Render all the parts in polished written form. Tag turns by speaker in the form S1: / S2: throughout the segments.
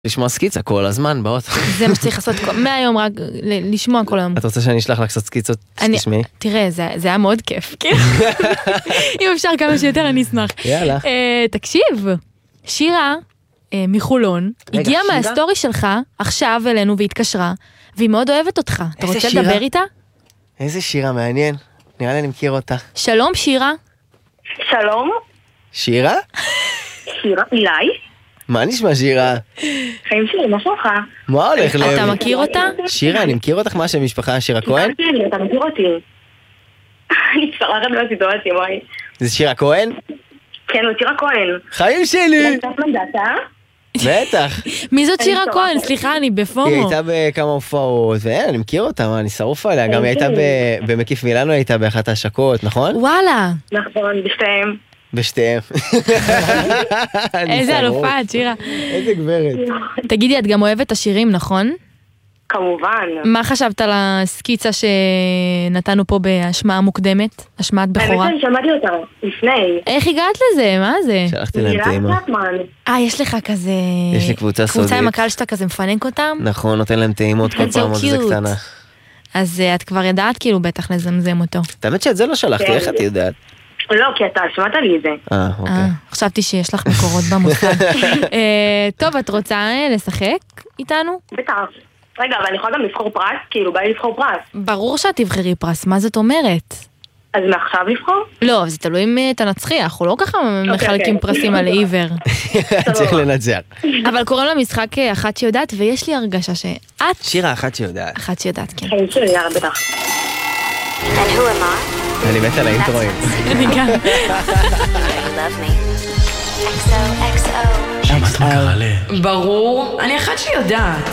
S1: לשמוע סקיצה כל הזמן באות.
S2: זה מה שצריך לעשות מהיום, רק לשמוע כל היום.
S1: את רוצה שאני אשלח לך קצת סקיצות שתשמעי?
S2: תראה, זה היה מאוד כיף. אם אפשר כמה שיותר אני אשמח.
S1: יאללה.
S2: תקשיב, שירה מחולון הגיעה מהסטורי שלך עכשיו אלינו והתקשרה, והיא מאוד אוהבת אותך. אתה רוצה לדבר איתה?
S1: איזה שירה, מעניין. נראה לי אני מכיר אותה.
S2: שלום שירה.
S3: שלום.
S1: שירה?
S3: שירה, אילי.
S1: מה נשמע שירה?
S3: חיים שלי, מה שלך?
S1: מה הולך לב?
S2: אתה מכיר אותה?
S1: שירה, אני מכיר אותך, מה שם משפחה? שירה כהן?
S3: אתה מכיר אותי. אני צרחת בסיטואציה, וואי.
S1: זה שירה כהן?
S3: כן, הוא שירה כהן.
S1: חיים שלי!
S3: קצת מנדטה?
S1: בטח.
S2: מי זאת שירה כהן? סליחה, אני בפומו.
S1: היא הייתה בכמה הופעות, ואני מכיר אותה, אני שרוף עליה. גם היא הייתה במקיף מילאנו, הייתה באחת ההשקות, נכון?
S2: וואלה.
S3: נכון, בשתיהם.
S1: בשתיהם.
S2: איזה אלופה, שירה.
S1: איזה גברת.
S2: תגידי, את גם אוהבת השירים, נכון?
S3: כמובן.
S2: מה חשבת על הסקיצה שנתנו פה בהשמעה מוקדמת? השמעת בכורה?
S3: האמת שאני שמעתי אותה לפני.
S2: איך הגעת לזה? מה זה?
S1: שלחתי להם טעימה.
S2: יש לך כזה...
S1: יש לי קבוצה סודית.
S2: קבוצה עם הקהל שאתה כזה מפנק אותם?
S1: נכון, נותן להם טעימות כל פעם עוד זה קטנה.
S2: אז את כבר ידעת כאילו בטח לזמזם אותו.
S1: האמת שאת זה לא שלחתי, איך את יודעת?
S3: לא, כי אתה שמעת לי את זה.
S1: אוקיי.
S2: חשבתי שיש לך מקורות במושג. טוב, את רוצה לשחק איתנו?
S3: בטח. רגע, אבל אני יכולה גם לבחור פרס? כאילו, בא לי לבחור פרס.
S2: ברור שאת תבחרי פרס, מה זאת אומרת?
S3: אז מעכשיו לבחור?
S2: לא, זה תלוי אם תנצחי, אנחנו לא ככה מחלקים פרסים על עיוור.
S1: צריך לנצח.
S2: אבל קוראים למשחק אחת שיודעת, ויש לי הרגשה שאת...
S1: שירה אחת שיודעת.
S2: אחת שיודעת, כן.
S3: חיים שלי, יאללה, בטח.
S1: אני מת על האינטרואים.
S2: אני גם.
S4: ברור, אני אחת שיודעת.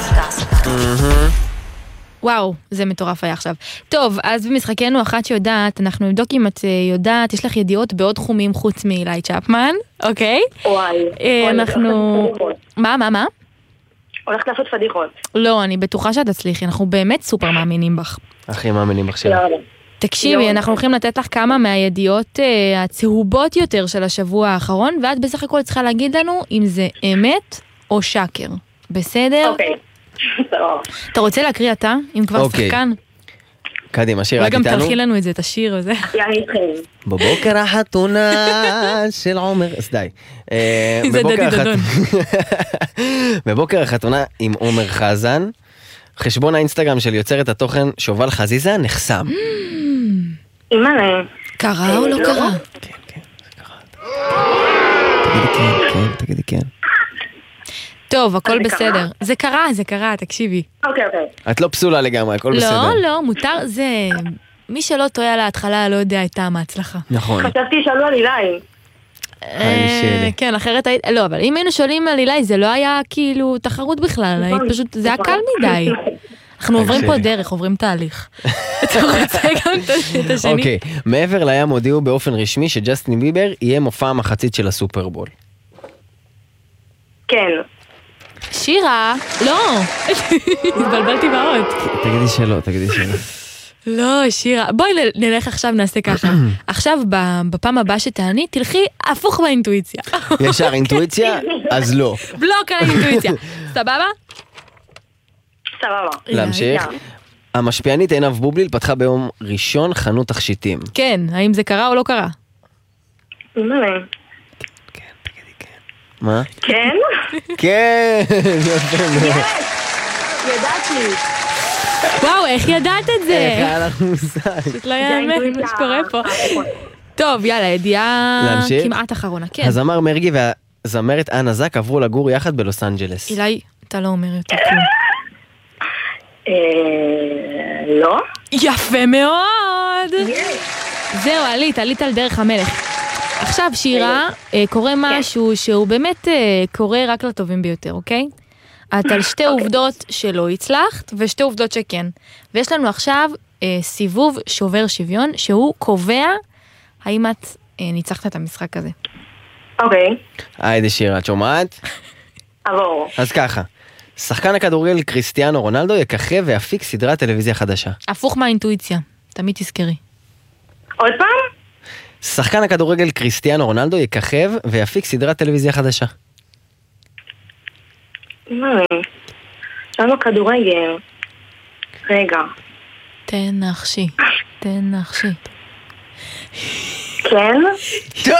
S2: וואו, זה מטורף היה עכשיו. טוב, אז במשחקנו אחת שיודעת, אנחנו נבדוק אם את יודעת, יש לך ידיעות בעוד תחומים חוץ מאילי צ'פמן, אוקיי?
S3: וואי.
S2: אנחנו... מה?
S3: הולכת לעשות פדיחות.
S2: לא, אני בטוחה שאת תצליחי, אנחנו באמת סופר מאמינים בך.
S1: הכי מאמינים בך שלה.
S2: תקשיבי, אנחנו הולכים לתת לך כמה מהידיעות הצהובות יותר של השבוע האחרון, ואת בסך הכל צריכה להגיד לנו אם זה אמת או שקר. בסדר?
S3: אוקיי.
S2: אתה רוצה להקריא אתה? אם כבר שחקן?
S1: קדימה, שיר, רק
S2: וגם
S1: איתנו.
S2: תלכי לנו את זה, תשיר וזה.
S3: אני איתכם.
S1: בבוקר החתונה של עומר, אז די.
S2: זה דדי דדון.
S1: בבוקר החתונה עם עומר חזן, חשבון האינסטגרם של יוצרת התוכן שובל חזיזה נחסם.
S3: אימא'לה.
S2: קרה או לא קרה?
S1: כן, זה קרה. תגידי כן.
S2: טוב, הכל בסדר. זה קרה, תקשיבי.
S3: אוקיי.
S1: את לא פסולה לגמרי, הכל בסדר.
S2: לא, מותר, זה... מי שלא טועה להתחלה לא יודע את טעם ההצלחה.
S1: נכון.
S3: חשבתי שאלו על אילי.
S2: כן, אחרת היית... לא, אבל אם היינו שואלים על אילי, זה לא היה כאילו תחרות בכלל, היית פשוט... זה היה קל מדי. אנחנו עוברים פה דרך, עוברים תהליך. אתה רוצה גם את השני?
S1: אוקיי, מעבר לים הודיעו באופן רשמי שג'סטין ביבר יהיה מופע המחצית של הסופרבול.
S3: כן.
S2: שירה, לא. התבלבלתי באות.
S1: תגידי שלא.
S2: לא, שירה. בואי נלך עכשיו, נעשה ככה. עכשיו, בפעם הבאה שתעני, תלכי הפוך באינטואיציה.
S1: ישר אינטואיציה? אז לא.
S2: בלוק על האינטואיציה. סבבה?
S3: סבבה.
S1: להמשיך. המשפיענית עינב בובליל פתחה ביום ראשון חנות תכשיטים.
S2: כן, האם זה קרה או לא קרה?
S3: אימא'לה.
S1: מה?
S3: כן?
S1: כן!
S3: ידעתי.
S2: וואו, איך ידעת את זה?
S1: איך היה לך מושג?
S2: פשוט לא יאמן מה שקורה פה. טוב, יאללה, ידיעה כמעט אחרונה. כן.
S1: הזמר מרגי והזמרת אנה זק עברו לגור יחד בלוס אנג'לס.
S2: אילי, אתה לא אומר יותר כלום.
S3: לא?
S2: יפה מאוד! זהו, עלית על דרך המלך. עכשיו שירה, קורה משהו שהוא באמת קורה רק לטובים ביותר, אוקיי? את על שתי עובדות שלא הצלחת, ושתי עובדות שכן. ויש לנו עכשיו סיבוב שובר שוויון, שהוא קובע האם את ניצחת את המשחק הזה.
S3: אוקיי.
S1: היידה שירה, את שומעת?
S3: עבור.
S1: אז ככה, שחקן הכדורגל קריסטיאנו רונלדו יככב ויפיק סדרת טלוויזיה חדשה.
S2: הפוך מהאינטואיציה, תמיד תזכרי.
S3: עוד פעם?
S1: שחקן הכדורגל קריסטיאנו רונלדו יככב ויפיק סדרת טלוויזיה חדשה.
S3: שם הכדורגל. רגע.
S2: תנחשי.
S3: כן?
S1: טוב!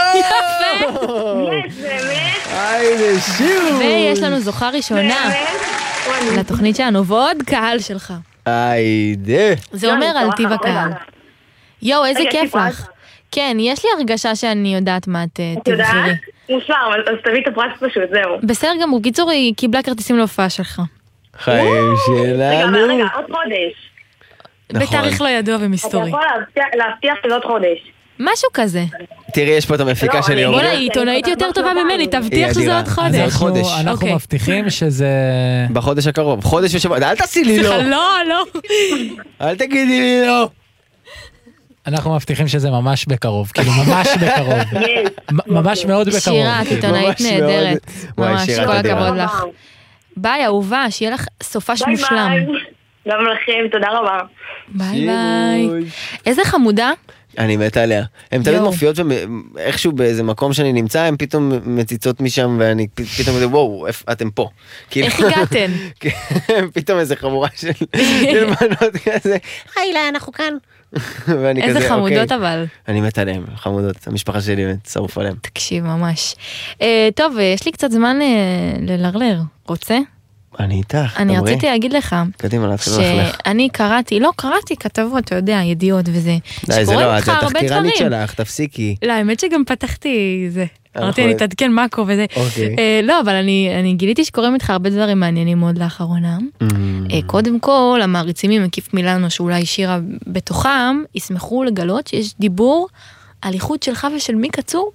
S3: יש, באמת?
S1: איזה שיר!
S2: ויש לנו זוכה ראשונה
S3: באמת?
S2: לתוכנית שלנו, ועוד קהל שלך.
S1: היידה.
S2: זה אומר על טיב הקהל. יואו, איזה
S3: רגע,
S2: כיף
S3: טיפה.
S2: לך. כן, יש לי הרגשה שאני יודעת מה את
S3: את יודעת?
S2: תבחרי.
S3: מושלם, אז תביא את הפרס פשוט, זהו.
S2: בסדר גמור, קיצור, היא קיבלה כרטיסים להופעה שלך.
S1: חיים שלנו.
S3: רגע, עוד חודש.
S1: נכון.
S2: בתאריך לא ידוע
S3: אתה
S2: ומסתורי.
S3: יכול להבטיח של עוד חודש.
S2: משהו כזה.
S1: תראי, יש פה את המפיקה
S3: לא,
S1: שלי
S3: אני-
S1: אומרת.
S2: בוא'נה, היא עיתונאית יותר טובה ממני, תבטיח שזה
S1: אדירה.
S2: עוד
S1: אז
S2: חודש.
S1: עוד חודש.
S4: אנחנו
S2: אוקיי.
S4: מבטיחים שזה...
S1: בחודש הקרוב. חודש ושבוע. אל תעשי לי לא.
S2: לא.
S1: אל תגידי לי לא.
S4: אנחנו מבטיחים שזה ממש בקרוב, כאילו ממש בקרוב. ממש מאוד בקרוב.
S2: שירה, את עיתונאית
S1: ממש
S2: נהדרת.
S1: מאוד. וואי,
S2: ממש,
S1: שירה,
S2: כל
S1: תודה.
S2: הכבוד לך. ביי, אהובה, שיהיה לך סופש
S3: ביי
S2: מושלם.
S3: ביי. גם לכם, תודה רבה.
S2: ביי ביי. איזה חמודה.
S1: אני מת עליה. הן תמיד
S2: יואו.
S1: מופיעות איכשהו באיזה מקום שאני נמצא, הן פתאום מציצות משם ואני פתאום יודע, וואו, אתם פה. כאילו-
S2: איך הגעתן?
S1: פתאום איזה חבורה של בנות כזה, היי, אנחנו כאן. ואני כזה,
S2: איזה חמודות
S1: אוקיי.
S2: אבל.
S1: אני מת עליהן, חמודות. המשפחה שלי שרוף עליהן.
S2: תקשיב, ממש. טוב, יש לי קצת זמן ללרלר. רוצה?
S1: אני איתך,
S2: אני
S1: דברי.
S2: רציתי להגיד לך,
S1: קדימה, להתחיל לך.
S2: שאני קראתי כתבות, אתה יודע, ידיעות וזה.
S1: די, זה
S2: שקוראים
S1: לא, את
S2: לך הרבה
S1: התחקירנית
S2: דברים.
S1: שלך, תפסיקי.
S2: לא, האמת שגם פתחתי זה. אמרתי,
S1: נכון.
S2: אני אתעדכן מאקו וזה.
S1: אוקיי.
S2: לא, אבל אני גיליתי שקוראים איתך הרבה דברים מעניינים מאוד לאחרונה. קודם כל, המעריצים ממקיף מילאנו, שאולי שירה בתוכם, ישמחו לגלות שיש דיבור על איחוד שלך ושל מיקה צור.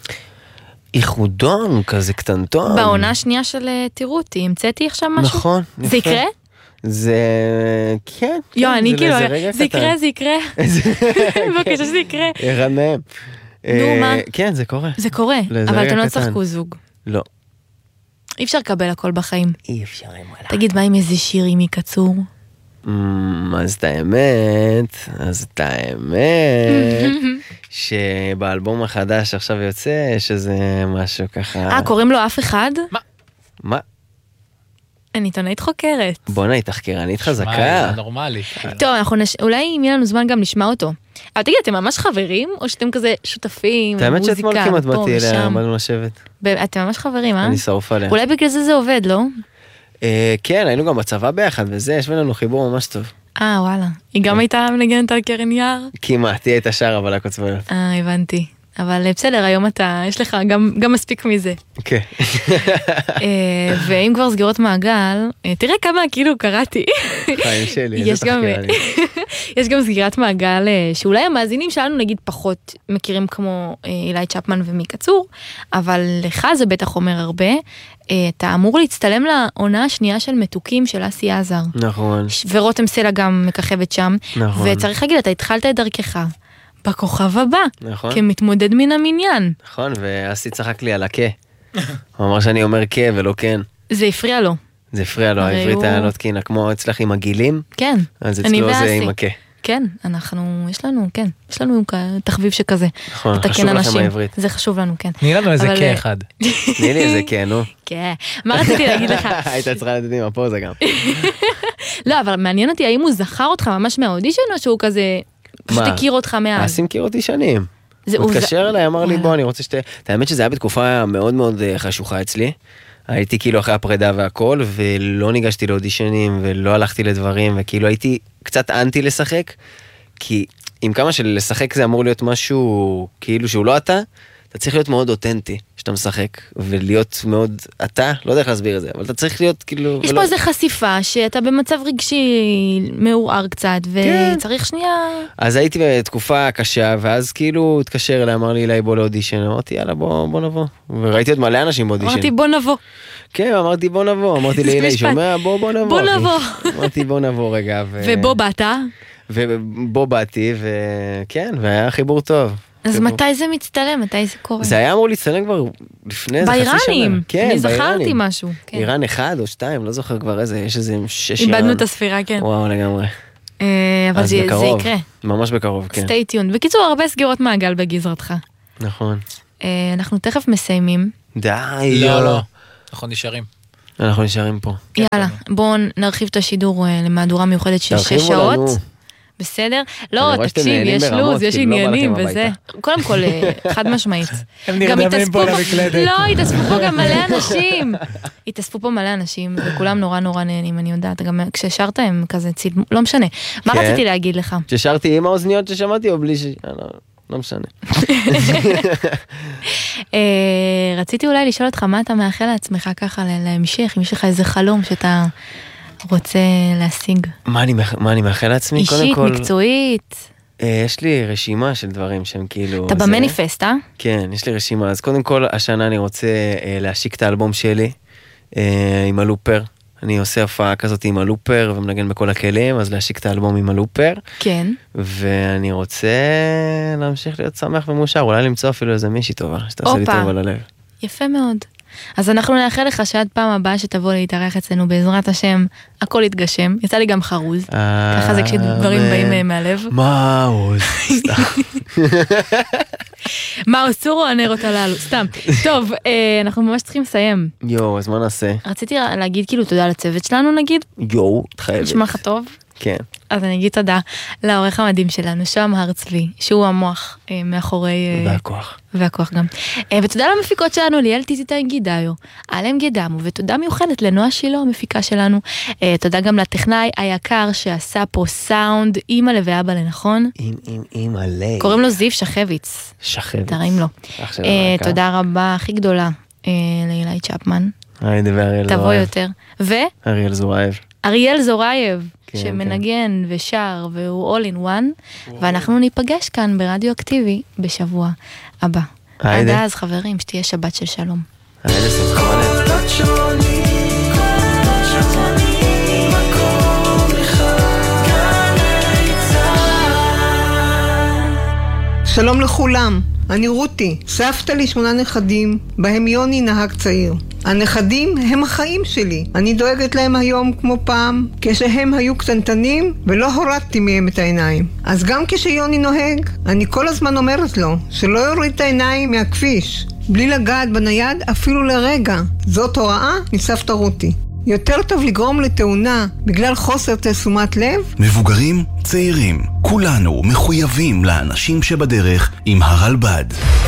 S1: איחודון, כזה קטנטון.
S2: בעונה השנייה של תראו אותי, המצאתי עכשיו משהו?
S1: נכון,
S2: זה
S1: יפה.
S2: יקרה?
S1: זה... כן.
S2: יואו,
S1: כן,
S2: אני
S1: זה
S2: כאילו,
S1: לאיזה רגע
S2: זה
S1: קטן.
S2: יקרה, זה יקרה. בבקשה שזה יקרה.
S1: ערן מהם.
S2: מה?
S1: כן, זה קורה.
S2: זה קורה,
S1: לאיזה
S2: אבל
S1: רגע
S2: אתם לא
S1: קטן.
S2: תשחקו זוג.
S1: לא.
S2: אי אפשר לקבל הכל בחיים.
S1: אי אפשר עם וואלה.
S2: תגיד, מה עם איזה שיר עם מיקה צור?
S1: אז את האמת, שבאלבום החדש עכשיו יוצא, שזה משהו ככה...
S2: קוראים לו אף אחד?
S1: מה?
S2: אני עיתונאית חוקרת.
S1: בוא'נה, היא תחקירנית
S4: מה,
S1: חזקה.
S4: זה נורמלי.
S2: טוב, אולי אם יהיה לנו זמן גם נשמע אותו. אבל תגיד, אתם ממש חברים? או שאתם כזה שותפים?
S1: האמת שאתמול
S2: מוזיקה,
S1: כמעט
S2: פה
S1: באתי אליה,
S2: ושם?
S1: באנו לשבת.
S2: אתם ממש חברים, אה?
S1: אני שרוף עליה.
S2: אולי בגלל זה עובד, לא?
S1: כן, היינו גם בצבא ביחד, וזה, יש בינינו חיבור ממש טוב.
S2: וואלה. היא גם הייתה מנגנת על קרן יער?
S1: כמעט, היא הייתה שר, אבל הקוצביות.
S2: הבנתי. אבל בסדר, היום יש לך גם מספיק מזה.
S1: כן.
S2: ואם כבר סגירות מעגל, תראה כמה כאילו קראתי.
S1: חיים שלי,
S2: יש
S1: איזה
S2: גם-
S1: תחקירנית.
S2: יש גם סגירת מעגל שאולי המאזינים שלנו נגיד פחות מכירים כמו אילי צ'פמן ומיקה צור, אבל לך זה בטח אומר הרבה. אתה אמור להצטלם לעונה השנייה של מתוקים של אסי עזר.
S1: נכון,
S2: ורותם סלע גם מככבת שם.
S1: נכון.
S2: וצריך להגיד, אתה התחלת את דרכך בכוכב הבא,
S1: נכון.
S2: כמתמודד מן המניין.
S1: נכון, ואסי צחק לי על הכה. הוא אמר שאני אומר כה ולא כן.
S2: זה הפריע לו.
S1: זה הפריע לו,
S2: הרי
S1: העברית
S2: הוא-
S1: היה לא תקינה, כמו אצלך עם הגילים,
S2: כן.
S1: אז
S2: אני
S1: אצלו זה
S2: ואסי.
S1: עם הכה.
S2: כן, יש לנו תחביב שכזה.
S1: נכון,
S2: לתקן
S1: חשוב לכם
S2: אנשים.
S1: העברית.
S2: זה חשוב לנו, כן.
S4: תני לנו איזה
S2: אבל,
S4: כאחד.
S1: תני לי איזה כן, נו.
S2: כן. מה רציתי להגיד לך?
S1: היית צריכה לתת עם הפוזה גם.
S2: לא, אבל מעניין אותי האם הוא זכר אותך ממש מהאודישן, או שהוא כזה פשוט
S1: מה?
S2: הכיר אותך מאז.
S1: אסי מכיר אותי שנים.
S2: זה-
S1: הוא
S2: הוא
S1: התקשר אליי, אמר לי
S2: וואלה.
S1: בוא אני רוצה את האמת שזה היה בתקופה מאוד מאוד חשוכה אצלי. הייתי כאילו אחרי הפרידה והכל, ולא ניגשתי לאודישנים, ולא הלכתי לדברים, וכאילו הייתי קצת אנטי לשחק, כי עם כמה של לשחק זה אמור להיות משהו כאילו שהוא לא אתה צריך להיות מאוד אותנטי שאתה משחק, ולהיות מאוד אתה, לא יודע איך להסביר את זה, אבל אתה צריך להיות כאילו...
S2: יש פה איזה חשיפה שאתה במצב רגשי מעורער קצת, וצריך שנייה...
S1: אז הייתי בתקופה קשה, ואז כאילו הוא התקשר אליי, אמר לי אליי בוא לאודישן, אמרתי יאללה בוא נבוא, וראיתי עוד מלא אנשים באודישן.
S2: אמרתי בוא נבוא.
S1: כן, אמרתי בוא נבוא, אמרתי לי אליי שומע בוא נבוא.
S2: בוא
S1: אחי."
S2: נבוא.
S1: אמרתי בוא נבוא רגע.
S2: ובוא באת.
S1: ובוא באתי, וכן, והיה חיבור טוב.
S2: אז
S1: חיבור.
S2: מתי זה מצטלם? מתי זה קורה?
S1: זה היה אמור להצטלם כבר לפני איזה חצי שנה.
S2: באיראנים.
S1: כן,
S2: אני זכרתי
S1: באיראנים.
S2: משהו. כן.
S1: איראן 1 או 2, לא זוכר כבר איזה, יש איזה 6
S2: איבדנו את הספירה, כן.
S1: וואו, לגמרי.
S2: אבל
S1: אז
S2: זה
S1: בקרוב,
S2: יקרה.
S1: ממש בקרוב, כן.
S2: stay tuned. בקיצור, הרבה סגירות מעגל בגזרתך.
S1: נכון.
S2: אנחנו תכף מסיימים.
S1: די,
S4: לא, לא. אנחנו נשארים.
S1: אנחנו נשארים פה.
S2: יאללה, בואו נרחיב את השידור למהדורה מיוחדת של 6 שעות. בסדר? לא, תקשיב, יש לוז, יש עניינים וזה. קודם כל, חד משמעית.
S4: הם נרדמים פה למקלדת.
S2: לא, התאספו פה גם מלא אנשים. התאספו פה מלא אנשים, וכולם נורא נורא נהנים, אני יודעת. גם כששרת הם כזה צילמו, לא משנה. מה רציתי להגיד לך?
S1: כששרתי עם האוזניות ששמעתי או בלי ש... לא משנה.
S2: רציתי אולי לשאול אותך, מה אתה מאחל לעצמך ככה להמשך, אם יש לך איזה חלום שאתה רוצה להשיג?
S1: מה אני מאחל לעצמי?
S2: אישית, מקצועית?
S1: יש לי רשימה של דברים שהם כאילו...
S2: אתה במניפסט, אה?
S1: כן, יש לי רשימה. אז קודם כל, השנה אני רוצה להשיק את האלבום שלי עם הלופר. אני עושה הופעה כזאת עם הלופר ומנגן בכל הכלים, אז להשיק את האלבום עם הלופר.
S2: כן.
S1: ואני רוצה להמשיך להיות שמח ומאושר, אולי למצוא אפילו איזה מישהי טובה, שתעשה לי טוב על הלב.
S2: יפה מאוד. אז אנחנו נאחל לך שעד פעם הבאה שתבוא להתארח אצלנו בעזרת השם, הכל יתגשם. יצא לי גם חרוז. ככה זה כשדברים באים מהלב.
S1: מעוז.
S2: מעוז צורו הנרות הללו, סתם. טוב, אנחנו ממש צריכים לסיים.
S1: יואו, אז מה נעשה?
S2: רציתי להגיד כאילו תודה לצוות שלנו נגיד.
S1: יואו, תחייבת.
S2: נשמע לך טוב?
S1: כן.
S2: אז אני אגיד תודה לעורך המדהים שלנו, שוהם הרצבי, שהוא המוח מאחורי... והכוח גם. ותודה למפיקות שלנו, ליאל טיטיטאי גידאיו, אלם גדמו, ותודה מיוחדת לנועה שילה, המפיקה שלנו. תודה גם לטכנאי היקר שעשה פה סאונד, אימא ואבא לנכון.
S1: אימא לי.
S2: קוראים לו זיו שחביץ.
S1: שחביץ.
S2: תראים לו. תודה רבה, הכי גדולה, לאילי צ'פמן.
S1: היידה ואריאל זורייב.
S2: תבוא יותר.
S1: אריאל זורייב.
S2: אריאל זורייב. שמנגן ושר והוא all in one, ואנחנו ניפגש כאן ברדיו אקטיבי בשבוע הבא. עד אז חברים, שתהיה שבת של שלום.
S1: היידה שמחה.
S5: שלום לכולם, אני רותי, סבתא לי 8 נכדים, בהם יוני נהג צעיר. הנכדים הם החיים שלי, אני דואגת להם היום כמו פעם, כשהם היו קטנטנים ולא הורדתי מהם את העיניים. אז גם כשיוני נוהג, אני כל הזמן אומרת לו שלא יוריד את העיניים מהכביש, בלי לגעת בנייד אפילו לרגע. זאת הוראה מסבתא רותי. יותר טוב לגרום לתאונה בגלל חוסר תשומת לב.
S6: מבוגרים, צעירים, כולנו מחויבים לאנשים שבדרך עם הרלב"ד.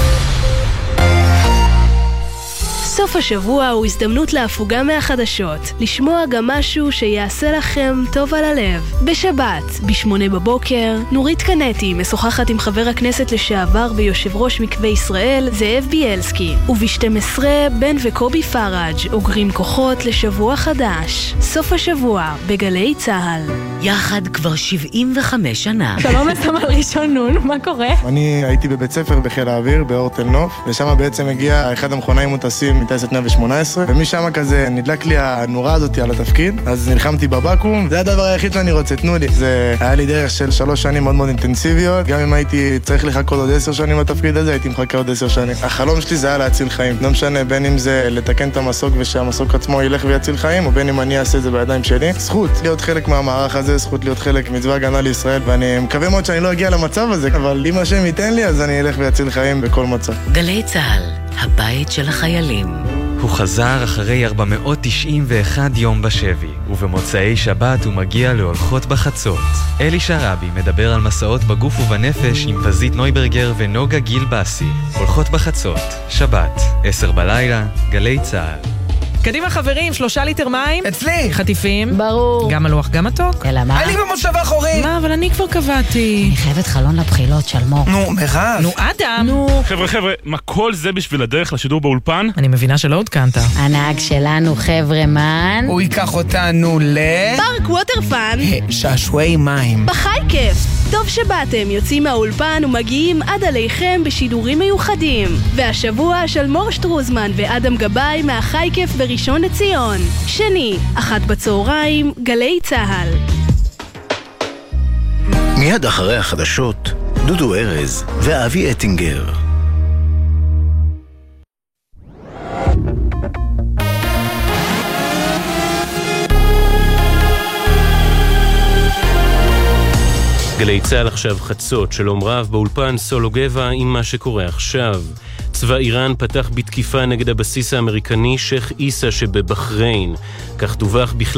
S7: סוף השבוע הוא הזדמנות להפוגה מהחדשות, לשמוע גם משהו שיעשה לכם טוב על הלב. בשבת, ב8 בבוקר, נורית קנטי משוחחת עם חבר הכנסת לשעבר ויושב ראש מקווה ישראל, זאב ביאלסקי. וב12, בן וקובי פראג' אוגרים כוחות לשבוע חדש. סוף השבוע, בגלי צהל.
S8: יחד כבר 75 שנה.
S2: שלום לסמל ראשון נון, מה קורה?
S9: אני הייתי בבית ספר בחיל האוויר, באור תל נוף, ושם בעצם הגיע אחד המכונאים מוטסים מטייסת 118, ומשם כזה נדלק לי הנורה הזאת על התפקיד, אז נלחמתי בבקו"ם, זה הדבר היחיד שאני רוצה, תנו לי. זה היה לי דרך של 3 שנים מאוד מאוד אינטנסיביות, גם אם הייתי צריך לחכות עוד 10 שנים בתפקיד הזה, הייתי מחכה עוד 10 שנים. החלום שלי זה היה להציל חיים, לא משנה בין אם זה לתקן את המסוק ושהמסוק עצמו ילך ויציל חיים, או בין אם אני אעשה את זה בידיים שלי. זכות להיות חלק מהמערך הזה, זכות להיות חלק מצבא הגנה לישראל, ואני מקווה מאוד שאני לא אגיע למצב הזה, אבל אם השם ייתן לי, אז אני אלך ויציל חיים בכל מצב.
S8: גלי צהל, הבית של החיילים.
S10: הוא חזר אחרי 491 יום בשבי, ובמוצאי שבת הוא מגיע להולכות בחצות. אלי שרבי מדבר על מסעות בגוף ובנפש עם פזית נויברגר ונוגה גיל בסי. הולכות בחצות, שבת, 10 בלילה, גלי צהל.
S11: קדימה חברים, 3 ליטר מים.
S12: אצלי.
S11: חטיפים.
S2: ברור.
S11: גם הלוח, גם מתוק.
S8: אלא מה?
S12: אני במושב האחורי.
S11: מה, אבל אני כבר קבעתי.
S8: אני חייבת חלון לבחילות של מור.
S12: נו, מירב.
S11: נו, אדם.
S2: נו.
S13: חבר'ה, מה כל זה בשביל הדרך לשידור באולפן?
S11: אני מבינה שלא עודכנת.
S8: הנהג שלנו חבר'ה מן.
S12: הוא ייקח אותנו
S7: פארק ווטרפאן.
S12: שעשועי מים.
S7: בחי כיף. טוב שבאתם, יוצאים מהאולפן ומגיעים עד עליכם בשידורים מיוחדים. והשבוע של מור שטרוזמן ואדם גבאי מהחי כיף בראשון לציון. שני, 1 בצהריים, גלי צהל.
S6: מיד אחרי החדשות, דודו ארז ואבי אטינגר.
S14: גלי צהל עכשיו חצות, שלום רב באולפן סולו גבע עם מה שקורה עכשיו. צבא איראן פתח בתקיפה נגד הבסיס האמריקני שייח איסה שבבחריין. כך דווח בכלי